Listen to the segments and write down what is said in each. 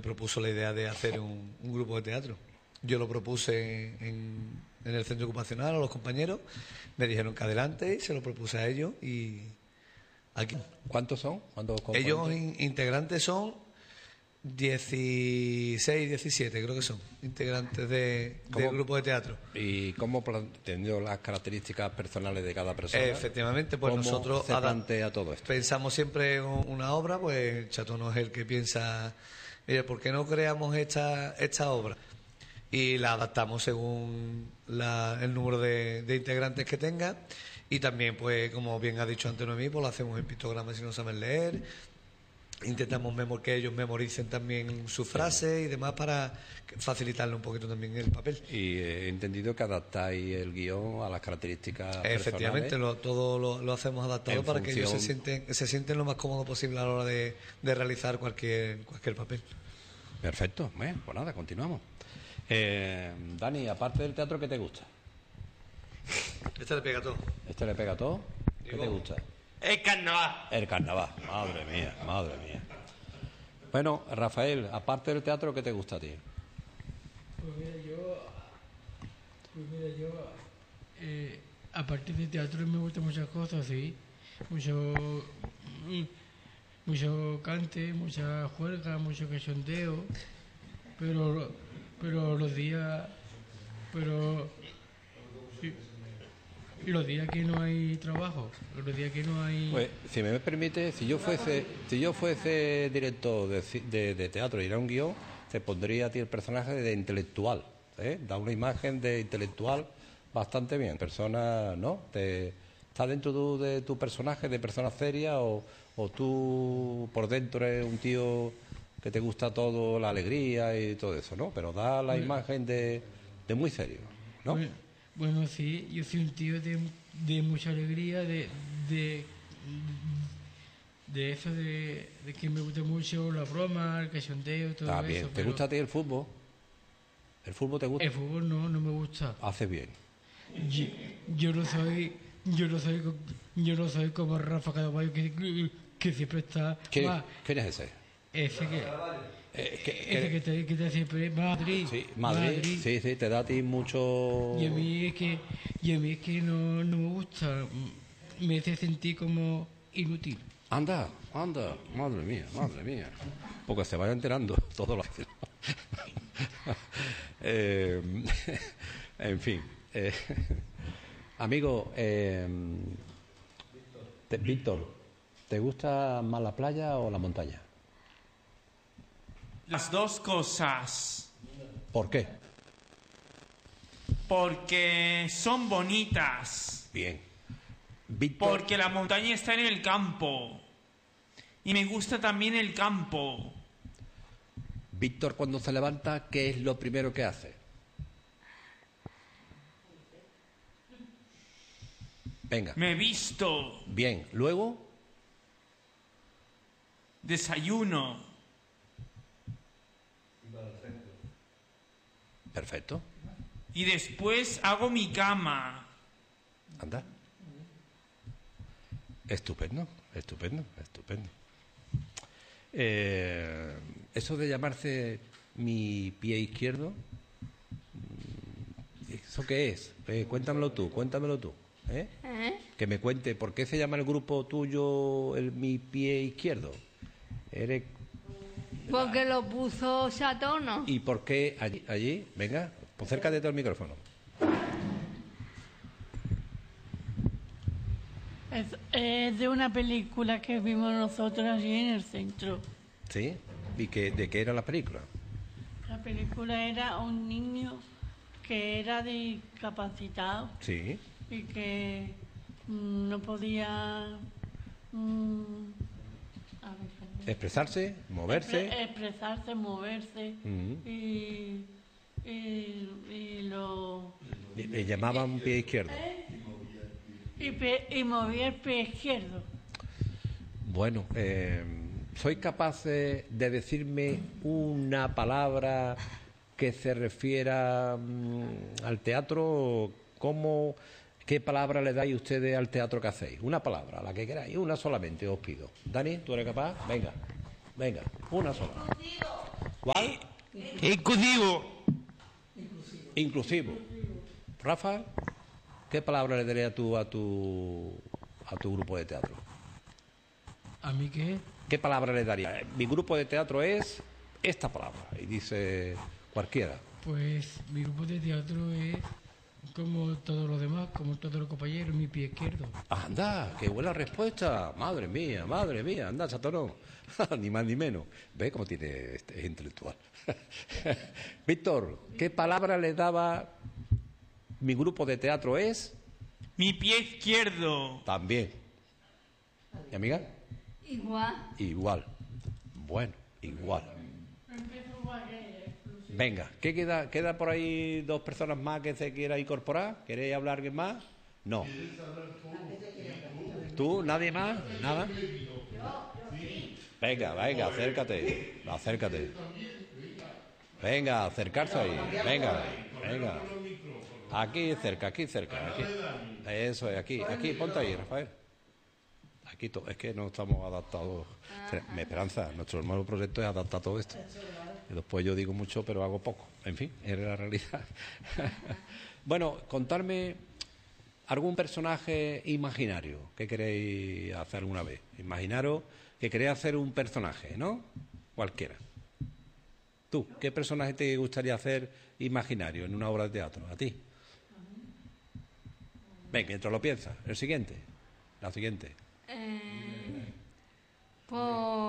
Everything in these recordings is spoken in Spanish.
propuso la idea de hacer un grupo de teatro. Yo lo propuse en el centro ocupacional a los compañeros, me dijeron que adelante y se lo propuse a ellos y aquí. ¿Cuántos son? Ellos integrantes son 16, 17 creo que son integrantes del grupo de teatro. ¿Y cómo teniendo las características personales de cada persona? Efectivamente, pues nosotros se plantea todo esto. Pensamos siempre en una obra, pues Chatono es el que piensa, mire, ¿por qué no creamos esta obra? Y la adaptamos según el número de integrantes que tenga, y también, pues como bien ha dicho antes Noemí, pues lo hacemos en pictogramas si no saben leer. Intentamos que ellos memoricen también sus frases y demás para facilitarle un poquito también el papel. Y he entendido que adaptáis el guión a las características efectivamente personales. todo lo hacemos adaptado para que ellos se sienten lo más cómodo posible a la hora de realizar cualquier papel. Perfecto, pues nada, continuamos. Dani, aparte del teatro, ¿qué te gusta? Este le pega todo. ¿Este le pega todo? ¿Qué te gusta? El carnaval. El carnaval, madre mía, madre mía. Bueno, Rafael, aparte del teatro, ¿qué te gusta a ti? Pues mira, yo aparte del teatro me gustan muchas cosas, sí. Mucho cante, mucha juerga, mucho cachondeo, pero los días que no hay trabajo, los días que no hay... Pues, si me permite, si yo fuese director de teatro y era un guión, te pondría a ti el personaje de intelectual, da una imagen de intelectual bastante bien. Persona, ¿no? ¿Estás dentro de tu personaje de persona seria o tú por dentro eres un tío que te gusta todo, la alegría y todo eso, ¿no? Pero da la imagen de muy serio, ¿no? Bueno, sí, yo soy un tío de mucha alegría, de eso, de que me gusta mucho la broma, el cachondeo, todo eso. Bien. ¿Te gusta a ti el fútbol? ¿El fútbol te gusta? El fútbol no me gusta. Haces bien. Yo no soy como Rafa Cadavallo que siempre está... ¿Quién es ese? Ese que te siempre Madrid. Sí, Madrid. Sí, te da a ti mucho... Y a mí es que no me gusta, me hace sentir como inútil. Anda, madre mía. Porque se vaya enterando todo lo que... en fin. Amigo, Víctor, ¿te gusta más la playa o la montaña? Las dos cosas. ¿Por qué? Porque son bonitas. Bien. Víctor... Porque la montaña está en el campo. Y me gusta también el campo. Víctor, cuando se levanta, ¿qué es lo primero que hace? Venga. Me visto. Bien. ¿Luego? Desayuno. Perfecto. Y después hago mi cama. Anda. Estupendo. Eso de llamarse mi pie izquierdo, ¿eso qué es? Cuéntamelo tú. Que me cuente, ¿por qué se llama el grupo tuyo mi pie izquierdo? ¿Eres...? Porque lo puso Chatono. ¿Y por qué allí? Venga, pues acércate al micrófono. Es de una película que vimos nosotros allí en el centro. ¿Sí? ¿Y de qué era la película? La película era un niño que era discapacitado. Sí. Y que no podía... expresarse, moverse. Expresarse, moverse. Y lo... Le llamaban pie izquierdo. Y movía el pie izquierdo. Bueno, ¿soy capaz de decirme una palabra que se refiera al teatro? ¿Qué palabra le dais ustedes al teatro que hacéis? Una palabra, la que queráis, una solamente os pido. Dani, ¿tú eres capaz? Venga, una sola. ¿Cuál? Inclusivo. Inclusivo. Rafa, ¿qué palabra le darías tú a tu grupo de teatro? ¿A mí qué? ¿Qué palabra le darías? Mi grupo de teatro es esta palabra. Y dice cualquiera. Pues mi grupo de teatro es como todos los demás, como todos los compañeros, mi pie izquierdo. Anda, qué buena respuesta. Madre mía, anda, chatonón. Ni más ni menos. ¿Ves cómo tiene es intelectual? Víctor, ¿qué palabra le daba mi grupo de teatro es? Mi pie izquierdo. También. ¿Y amiga? Igual. Igual. Bueno, igual. Venga, ¿qué queda? ¿Queda por ahí dos personas más que se quiera incorporar? ¿Queréis hablar alguien más? No. ¿Tú? ¿Nadie más? ¿Nada? Venga, acércate. Venga, acercarse ahí. Venga. Aquí cerca. Aquí. Eso es, aquí. Ponte ahí, Rafael. Aquí es que no estamos adaptados. Mi esperanza, nuestro hermano proyecto es adaptar todo esto. Y después yo digo mucho, pero hago poco. En fin, es la realidad. Bueno, contarme algún personaje imaginario que queréis hacer alguna vez. Imaginaros que queréis hacer un personaje, ¿no? Cualquiera. Tú, ¿qué personaje te gustaría hacer imaginario en una obra de teatro? ¿A ti? Venga, mientras lo piensas. La siguiente. Pues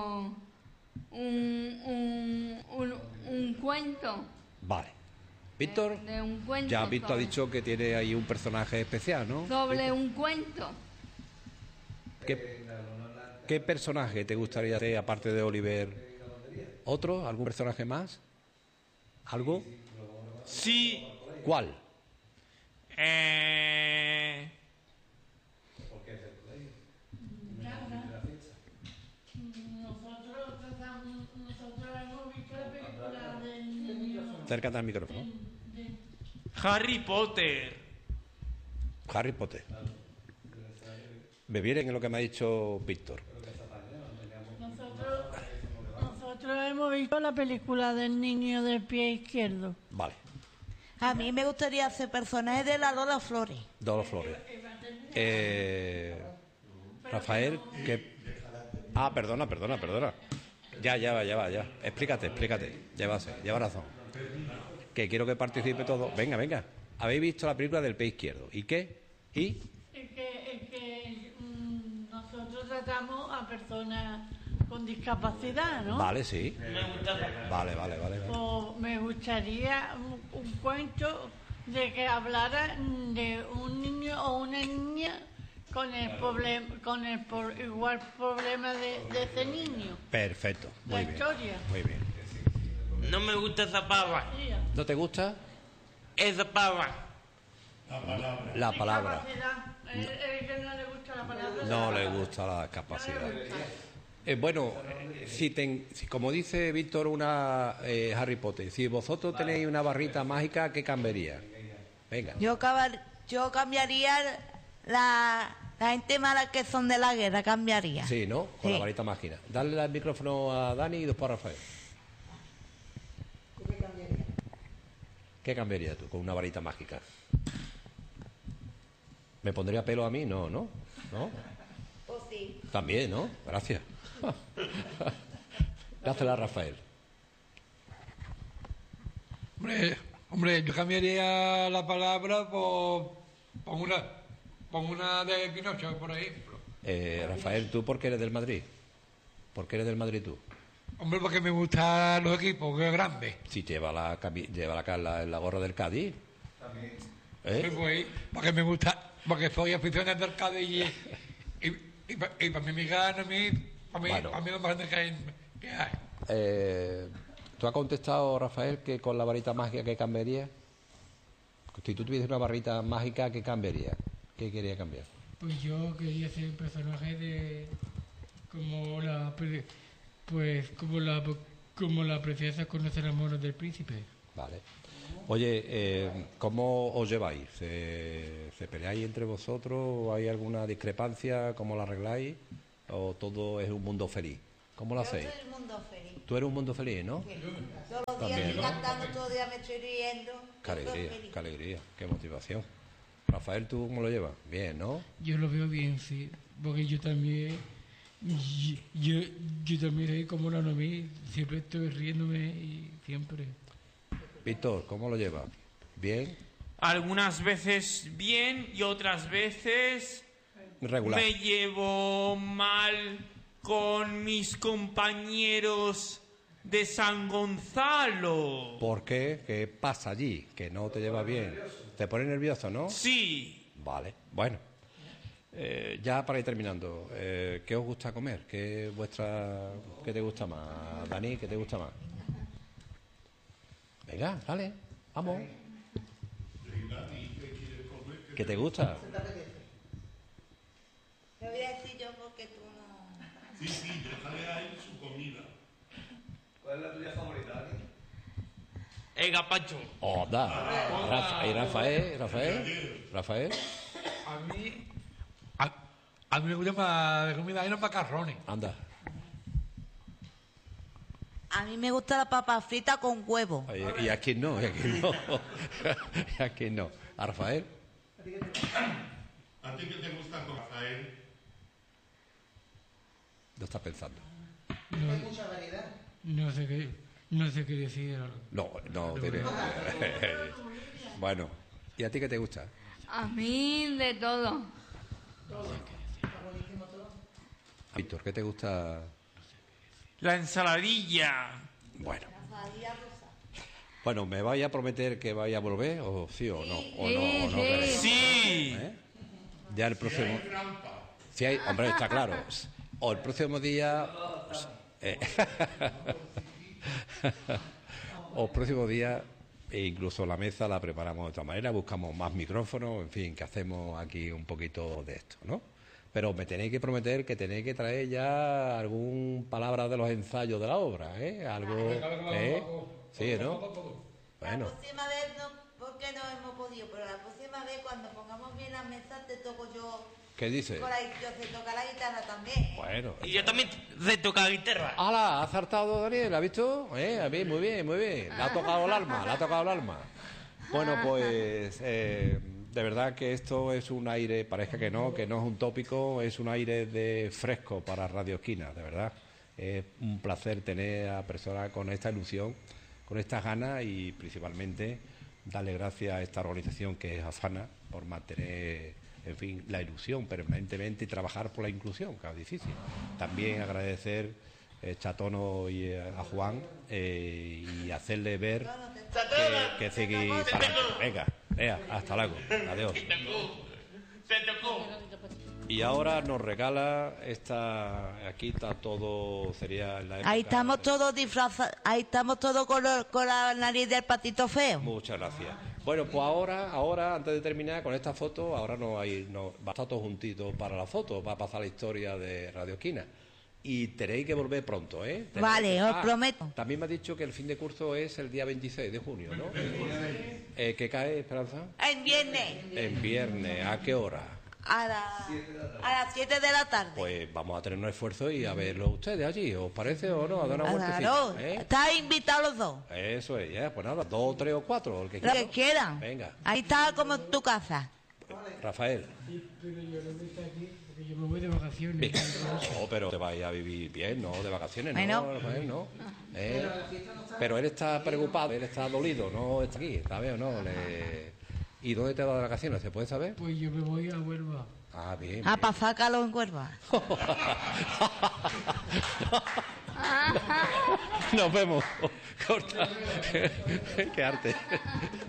un cuento. Vale. Víctor, De un cuento. ya Víctor ha dicho que tiene ahí un personaje especial, ¿no? Sobre un cuento. ¿Qué personaje te gustaría hacer aparte de Oliver? ¿Otro? ¿Algún personaje más? ¿Algo? Sí. ¿Cuál? Nosotros hemos visto la película del niño. Acércate al micrófono. Harry Potter. Harry Potter. Me viene en lo que me ha dicho Víctor. Nosotros hemos visto la película del niño del pie izquierdo. Vale. A mí me gustaría hacer personaje de la Lola Flores. Dos Flores. Rafael, ¿qué? Ah, perdona. Ya. Explícate. Lleva razón. Que quiero que participe todo. Venga. Habéis visto la película del pie izquierdo. ¿Y qué? ¿Y? Es que nosotros tratamos a personas con discapacidad, ¿no? Vale, sí. Vale. Pues me gustaría un cuento de que hablara de un niño o una niña con el igual problema de ese niño. Perfecto. Muy bien. Historia. Muy bien. No me gusta esa palabra. ¿No te gusta? Esa palabra. La palabra. Discapacidad. El que no le gusta la palabra. No le gusta la capacidad. Bueno, como dice Víctor, Harry Potter, si vosotros tenéis una barrita mágica, ¿qué cambiaría? Venga. Yo cambiaría la gente mala que son de la guerra, cambiaría. Sí, ¿no? Con la varita mágica. Dale el micrófono a Dani y después a Rafael. ¿Qué cambiarías tú con una varita mágica? ¿Me pondría pelo a mí? No. Pues sí. También, ¿no? Gracias. Dásela a Rafael. Hombre, yo cambiaría la palabra por una de Pinocho, por ejemplo. Rafael, ¿tú por qué eres del Madrid? ¿Por qué eres del Madrid tú? Hombre, porque me gustan los equipos, que es grande. Si lleva la gorra del Cádiz. También. ¿Eh? Pues, porque me gusta, porque soy aficionado del Cádiz y para mí me gana, para mí lo más grande que hay. ¿Tú has contestado, Rafael, que con la varita mágica que cambiaría? Si tú tuvieses una varita mágica, ¿qué cambiaría? ¿Qué quería cambiar? Pues yo quería ser un personaje como la princesa conoce el amor del príncipe. Vale. Oye, ¿cómo os lleváis? ¿Se peleáis entre vosotros? ¿Hay alguna discrepancia? ¿Cómo la arregláis? ¿O todo es un mundo feliz? ¿Cómo lo hacéis? Yo soy el mundo feliz. Tú eres un mundo feliz, ¿no? Sí. Todos los días También, estoy ¿no? cantando, todos los días me estoy riendo. Qué Yo soy alegría, feliz. qué alegría, qué motivación. Rafael, ¿tú cómo lo llevas? Bien, ¿no? Yo lo veo bien, sí. Porque yo también... Yo también soy como una mí. Siempre estoy riéndome y siempre... Víctor, ¿cómo lo llevas? ¿Bien? Algunas veces bien y otras veces Regular. me llevo mal con mis compañeros de San Gonzalo. ¿Por qué? ¿Qué pasa allí? Que no te llevas bien. ¿Te pones nervioso, no? Sí, Vale, bueno. Ya para ir terminando, ¿qué os gusta comer? ¿Qué te gusta más? Dani, ¿qué te gusta más? Venga, dale, vamos. ¿Qué te gusta? Te voy a decir yo porque tú no... Sí, sí, déjale ahí su comida. ¿Cuál es la tuya favorita, Dani? el gazpacho. ¿Y Rafael? A mí me gusta más de comida y los macarrones. Anda. A mí me gusta la papa frita con huevo. Y aquí no. Y aquí no. ¿A Rafael? ¿A ti qué te gusta, Rafael? Lo estás pensando. Hay mucha variedad. No sé qué decir. No. Bueno, ¿y a ti qué te gusta? A mí de todo. Víctor, ¿qué te gusta? La ensaladilla. Bueno, ¿me vais a prometer que vais a volver? ¿O sí o no? ¿O no? ¿O no Sí. queréis? Sí. ¿Eh? Ya el próximo... Si hay... Hombre, está claro. O el próximo día... O el próximo día... E incluso la mesa la preparamos de otra manera, buscamos más micrófonos, en fin, que hacemos aquí un poquito de esto, ¿no? Pero me tenéis que prometer que tenéis que traer ya algún palabra de los ensayos de la obra, ¿eh? Algo, ¿eh? Sí, ¿no? Bueno. La próxima vez no, porque no hemos podido, pero la próxima vez cuando pongamos bien las mesas te toco yo. ¿Qué dices? Por ahí yo te toca la guitarra también. Bueno. Y yo también retoco la guitarra. ¡Hala! Ha acertado Daniel, ¿ha visto? A ver, muy bien. Le ha tocado el alma, Bueno, pues de verdad que esto es un aire, parezca que no es un tópico, es un aire de fresco para Radio Esquina, de verdad. Es un placer tener a personas con esta ilusión, con estas ganas y principalmente darle gracias a esta organización que es Afana por mantener, en fin, la ilusión permanentemente y trabajar por la inclusión, que es difícil. También agradecer Chatono y a Juan y hacerle ver que seguir para adelante. Venga, hasta luego. Adiós. Se tocó. Y ahora nos regala aquí está todo, sería la época. Ahí estamos todos disfrazados, ahí estamos todos con la nariz del patito feo. Muchas gracias. Bueno, pues ahora, antes de terminar con esta foto, ahora va a estar todos juntitos para la foto, va a pasar la historia de Radio Esquina. Y tenéis que volver pronto, ¿eh? Vale, os prometo. También me ha dicho que el fin de curso es el día 26 de junio, ¿no? ¿Qué cae, Esperanza? En viernes, En viernes. ¿A qué hora? a las 7 de la tarde. Pues vamos a tener un esfuerzo y a verlo ustedes allí, ¿os parece o no? A dar una vueltecita, Claro, ¿eh? estáis invitados los dos. Eso es, ya, pues nada, 2, 3 o 4, el que Lo quiera. que quieran. Venga, Ahí está como en tu casa. Rafael. Sí, pero yo no voy a estar aquí porque yo me voy de vacaciones. No, pero te vais a vivir bien, ¿no? De vacaciones, Bueno. ¿no, Rafael? ¿No? Pero él está preocupado, él está dolido, no está aquí, ¿sabes o no? ¿Y dónde te vas de vacaciones? ¿Se puede saber? Pues yo me voy a Huelva. Ah, bien. A pasar calor en Cuerva. Nos vemos. Corta. Qué arte.